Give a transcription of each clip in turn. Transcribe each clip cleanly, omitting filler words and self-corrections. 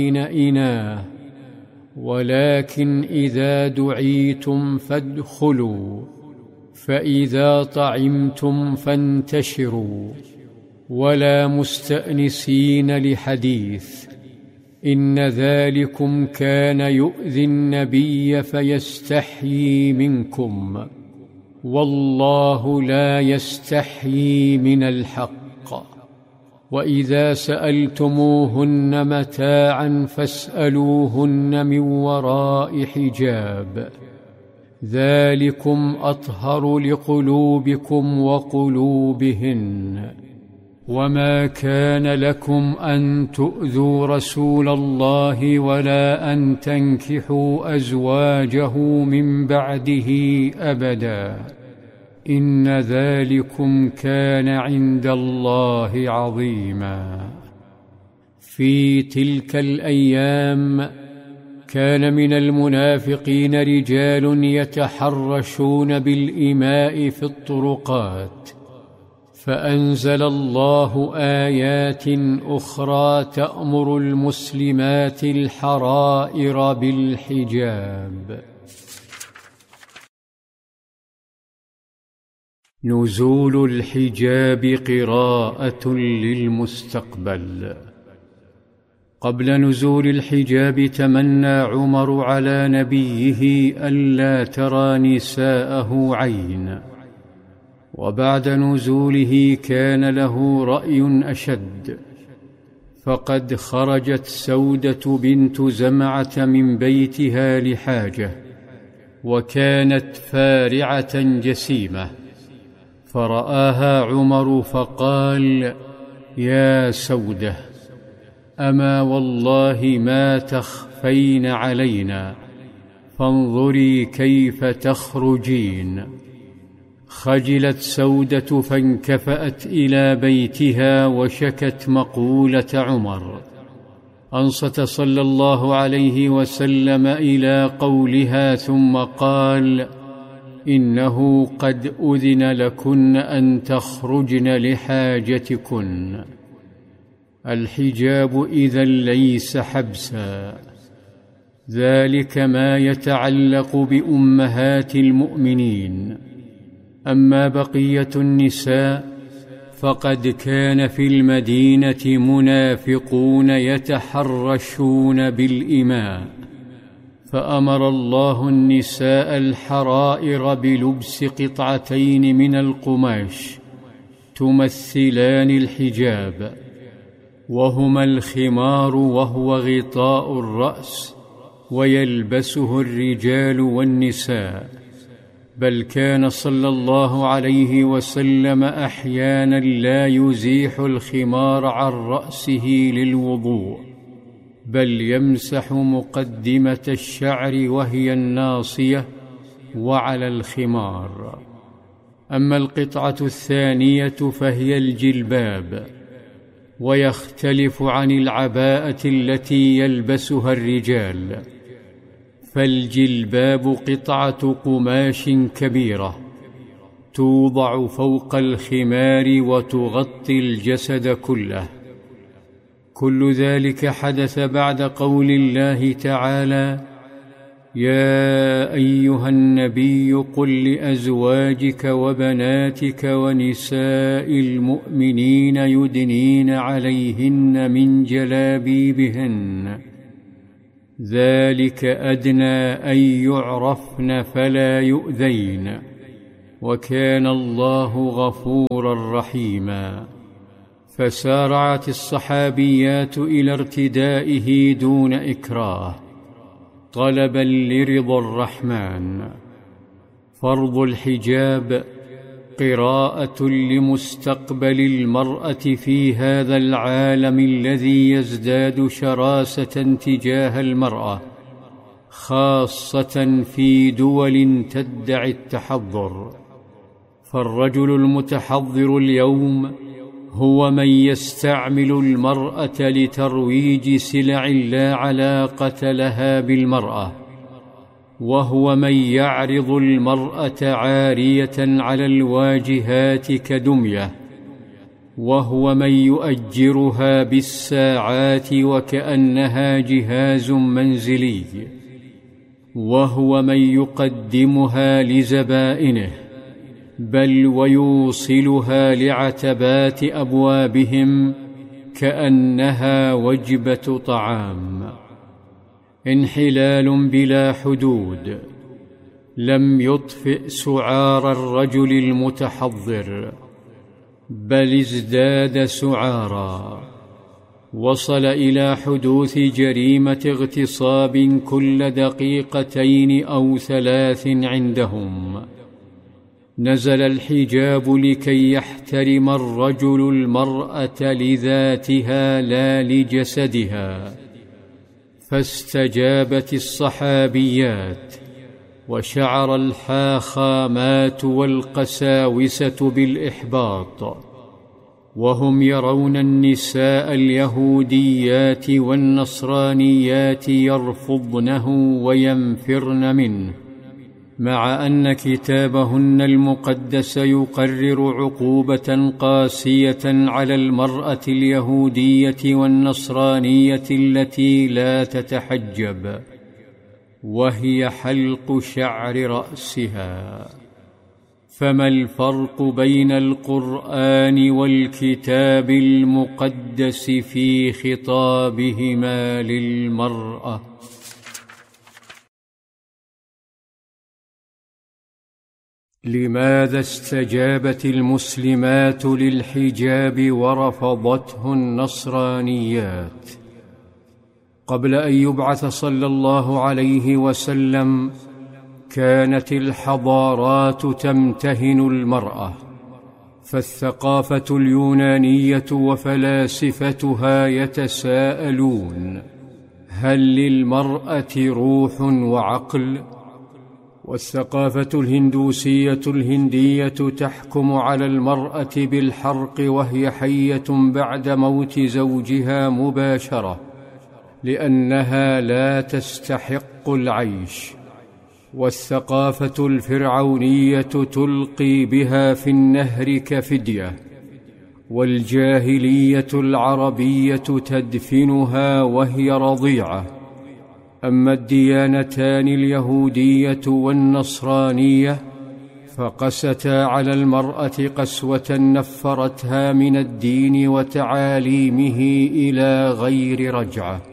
إناه، ولكن إذا دعيتم فادخلوا، فإذا طعمتم فانتشروا، ولا مستأنسين لحديث، إن ذلكم كان يؤذي النبي فيستحيي منكم، والله لا يستحيي من الحق. وإذا سألتموهن متاعا فاسألوهن من وراء حجاب، ذلكم أطهر لقلوبكم وقلوبهن. وما كان لكم أن تؤذوا رسول الله ولا أن تنكحوا أزواجه من بعده أبدا، إن ذلكم كان عند الله عظيما. في تلك الأيام كان من المنافقين رجال يتحرشون بالإماء في الطرقات، فأنزل الله آيات أخرى تأمر المسلمات الحرائر بالحجاب. نزول الحجاب قراءة للمستقبل. قبل نزول الحجاب تمنى عمر على نبيه ألا ترى نساءه عين، وبعد نزوله كان له رأي أشد، فقد خرجت سودة بنت زمعة من بيتها لحاجة، وكانت فارعة جسيمة، فرآها عمر فقال: يا سودة، أما والله ما تخفين علينا، فانظري كيف تخرجين. خجلت سودة فانكفأت إلى بيتها وشكت مقولة عمر. أنصت صلى الله عليه وسلم إلى قولها ثم قال: إنه قد أذن لكن أن تخرجن لحاجتكن. الحجاب إذن ليس حبسا، ذلك ما يتعلق بأمهات المؤمنين. أما بقية النساء فقد كان في المدينة منافقون يتحرشون بالإماء، فأمر الله النساء الحرائر بلبس قطعتين من القماش تمثلان الحجاب، وهما الخمار وهو غطاء الرأس، ويلبسه الرجال والنساء. بل كان صلى الله عليه وسلم أحيانا لا يزيح الخمار عن رأسه للوضوء، بل يمسح مقدمة الشعر وهي الناصية وعلى الخمار. أما القطعة الثانية فهي الجلباب، ويختلف عن العباءة التي يلبسها الرجال، فالجلباب قطعة قماش كبيرة توضع فوق الخمار وتغطي الجسد كله. كل ذلك حدث بعد قول الله تعالى: يا أيها النبي قل لأزواجك وبناتك ونساء المؤمنين يدنين عليهن من جلابيبهن، ذلك أدنى أن يعرفن فلا يؤذين، وكان الله غفورا رحيما. فسارعت الصحابيات إلى ارتدائه دون إكراه، طلبا لرضا الرحمن. فرض الحجاب قراءة لمستقبل المرأة في هذا العالم الذي يزداد شراسة تجاه المرأة، خاصة في دول تدعي التحضر. فالرجل المتحضر اليوم هو من يستعمل المرأة لترويج سلع لا علاقة لها بالمرأة، وهو من يعرض المرأة عارية على الواجهات كدمية، وهو من يؤجرها بالساعات وكأنها جهاز منزلي، وهو من يقدمها لزبائنه، بل ويوصلها لعتبات أبوابهم كأنها وجبة طعام. انحلال بلا حدود لم يطفئ سعار الرجل المتحضر، بل ازداد سعارا، وصل إلى حدوث جريمة اغتصاب كل 2 أو 3 عندهم. نزل الحجاب لكي يحترم الرجل المرأة لذاتها لا لجسدها، فاستجابت الصحابيات، وشعر الحاخامات والقساوسة بالإحباط، وهم يرون النساء اليهوديات والنصرانيات يرفضنه وينفرن منه، مع أن كتابهن المقدس يقرر عقوبة قاسية على المرأة اليهودية والنصرانية التي لا تتحجب، وهي حلق شعر رأسها. فما الفرق بين القرآن والكتاب المقدس في خطابهما للمرأة؟ لماذا استجابت المسلمات للحجاب ورفضته النصرانيات؟ قبل أن يبعث صلى الله عليه وسلم كانت الحضارات تمتهن المرأة، فالثقافة اليونانية وفلاسفتها يتساءلون: هل للمرأة روح وعقل؟ والثقافة الهندوسية الهندية تحكم على المرأة بالحرق وهي حية بعد موت زوجها مباشرة، لأنها لا تستحق العيش. والثقافة الفرعونية تلقي بها في النهر كفدية، والجاهلية العربية تدفنها وهي رضيعة. أما الديانتان اليهودية والنصرانية فقستا على المرأة قسوة نفرتها من الدين وتعاليمه إلى غير رجعة.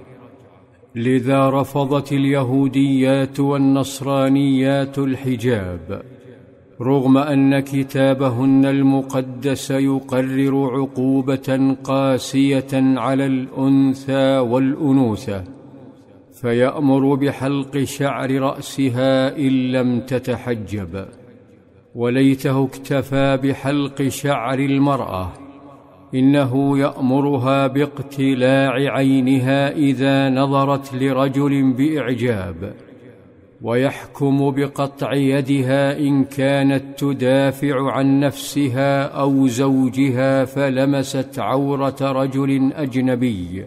لذا رفضت اليهوديات والنصرانيات الحجاب، رغم أن كتابهن المقدس يقرر عقوبة قاسية على الأنثى والأنوثة، فيأمر بحلق شعر رأسها إن لم تتحجب. وليته اكتفى بحلق شعر المرأة، إنه يأمرها باقتلاع عينها إذا نظرت لرجل بإعجاب، ويحكم بقطع يدها إن كانت تدافع عن نفسها أو زوجها فلمست عورة رجل أجنبي،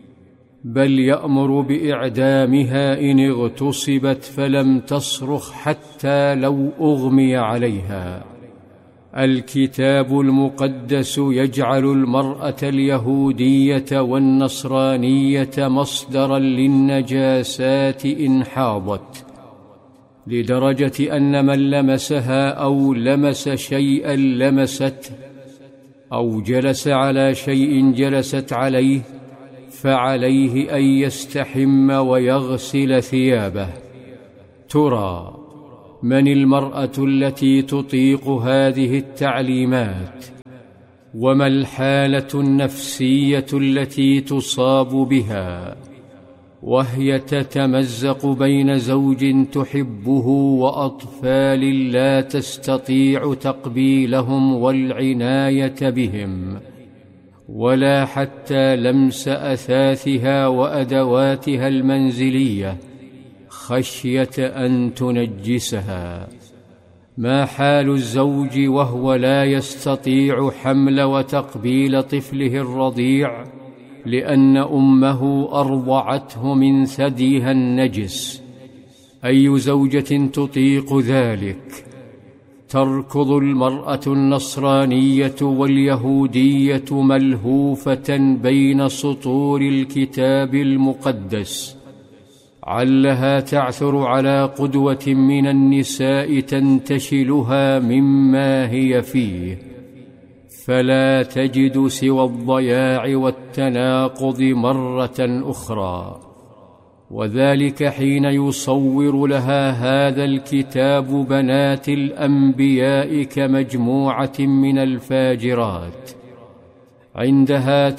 بل يأمر بإعدامها إن اغتصبت فلم تصرخ حتى لو أغمي عليها. الكتاب المقدس يجعل المرأة اليهودية والنصرانية مصدرا للنجاسات إن حاضت، لدرجة أن من لمسها أو لمس شيئا لمسته أو جلس على شيء جلست عليه فعليه أن يستحم ويغسل ثيابه. ترى من المرأة التي تطيق هذه التعليمات؟ وما الحالة النفسية التي تصاب بها وهي تتمزق بين زوج تحبه وأطفال لا تستطيع تقبيلهم والعناية بهم، ولا حتى لمس أثاثها وأدواتها المنزلية خشية أن تنجسها؟ ما حال الزوج وهو لا يستطيع حمل وتقبيل طفله الرضيع لأن أمه أرضعته من ثديها النجس؟ أي زوجة تطيق ذلك؟ تركض المرأة النصرانية واليهودية ملهوفة بين سطور الكتاب المقدس، علها تعثر على قدوة من النساء تنتشلها مما هي فيه، فلا تجد سوى الضياع والتناقض مرة أخرى، وذلك حين يصور لها هذا الكتاب بنات الأنبياء كمجموعة من الفاجرات. عندها